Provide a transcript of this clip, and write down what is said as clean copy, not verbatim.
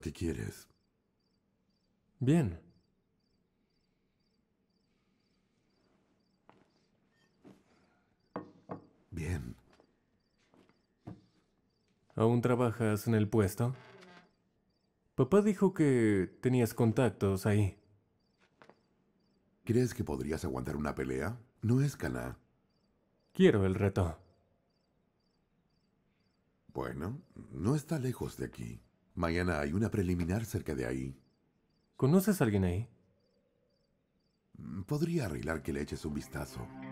¿Qué quieres? Bien. Bien. ¿Aún trabajas en el puesto? Papá dijo que tenías contactos ahí. ¿Crees que podrías aguantar una pelea? No es Caná. Quiero el reto. Bueno, no está lejos de aquí. Mañana hay una preliminar cerca de ahí. ¿Conoces a alguien ahí? Podría arreglar que le eches un vistazo.